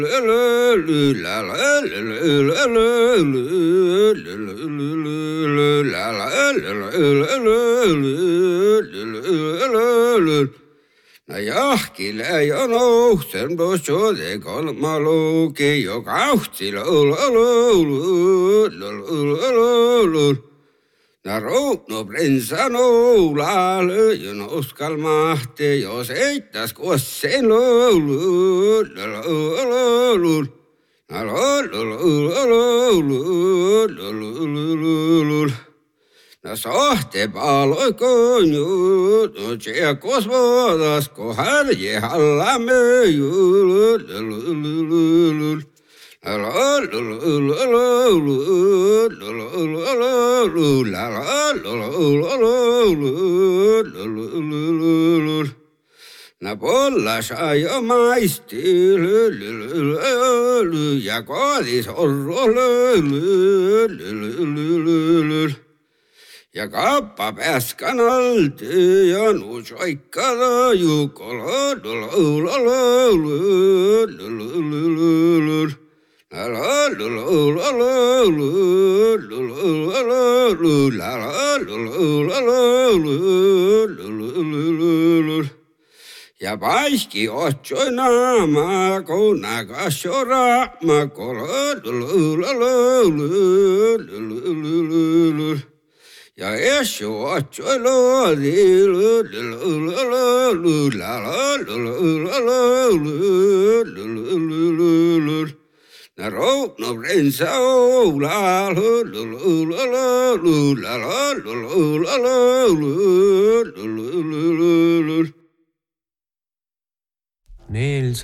Jahkile ja nohten possode kolmaluki jo kauhtila na roopno prinsanolal ja noskal mahti jos eitas kossen na sohte paloi konju, no tšekos vodas, ko härje hallame na polla sai jo maisti ja koodis orro ja kappa pääskan alti ja nuusoikkada jukola ja paiski otsoi naama, kun nakas jo raama ja Jeesu otsoi loodi na roopno prinsa oula Neel